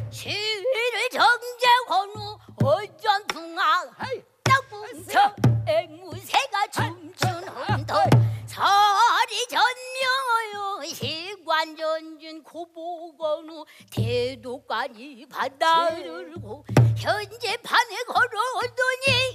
시를 정제한 후 어전풍악 딱붙어 앵무새가 춤추는 더 설이 전명하여 시관전진 고보건 후 대도관이 바다를 고 현재 판에 걸어오더니